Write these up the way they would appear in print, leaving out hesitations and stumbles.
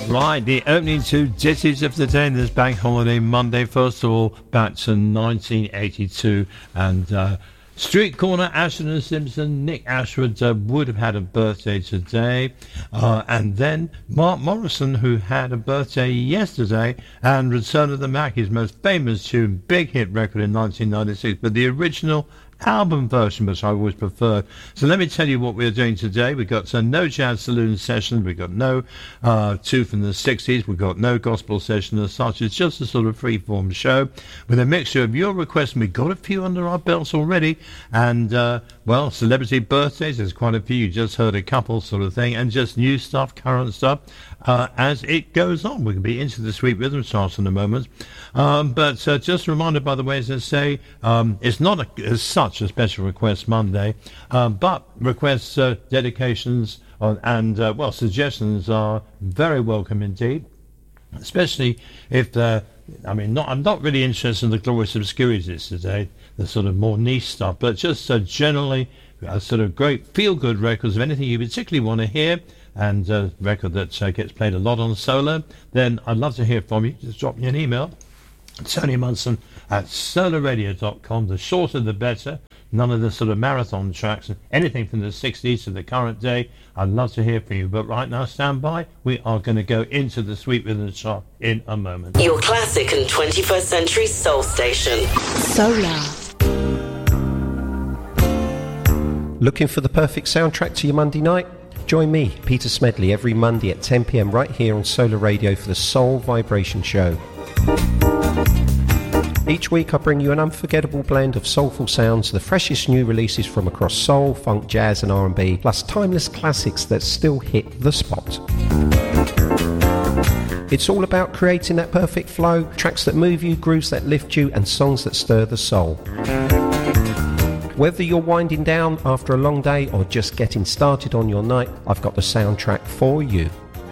Right, the opening two ditties of the day in this bank holiday Monday. First of all, back to 1982, and Street Corner, Ashton and Simpson. Nick Ashford would have had a birthday today, and then Mark Morrison, who had a birthday yesterday, and Return of the Mac, his most famous tune, big hit record in 1996, but the original album version, which I always preferred. So let me tell you what we're doing today. We've got no jazz saloon session, we've got no two from the 60s, we've got no gospel session as such. It's just a sort of free-form show with a mixture of your requests, and we've got a few under our belts already, and well, celebrity birthdays, there's quite a few, you just heard a couple sort of thing, and just new stuff, current stuff, as it goes on. We can be into the sweet rhythm charts in a moment, but just a reminder, by the way, as I say, it's not as such a special request Monday, but requests, dedications, and well, suggestions are very welcome indeed, especially if I'm not really interested in the glorious obscurities today, the sort of more niche stuff, but just generally sort of great feel-good records of anything you particularly want to hear, and a record that gets played a lot on Solar, then I'd love to hear from you. Just drop me an email, Tony Munson at solarradio.com. The shorter the better. None of the sort of marathon tracks, anything from the 60s to the current day. I'd love to hear from you, but right now, stand by. We are going to go into the sweet rhythm chart in a moment. Your classic and 21st century soul station. Solar. Looking for the perfect soundtrack to your Monday night? Join me, Peter Smedley, every Monday at 10 p.m. right here on Solar Radio for the Soul Vibration Show. Each week I bring you an unforgettable blend of soulful sounds, the freshest new releases from across soul, funk, jazz and R&B, plus timeless classics that still hit the spot. It's all about creating that perfect flow, tracks that move you, grooves that lift you, and songs that stir the soul. Whether you're winding down after a long day or just getting started on your night, I've got the soundtrack for you.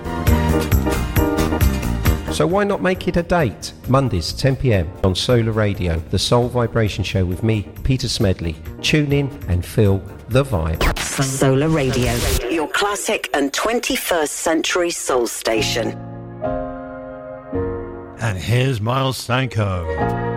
So why not make it a date? Mondays, 10 p.m. on Solar Radio, the Soul Vibration Show with me, Peter Smedley. Tune in and feel the vibe. Solar Radio, your classic and 21st century soul station. And here's Miles Sanko.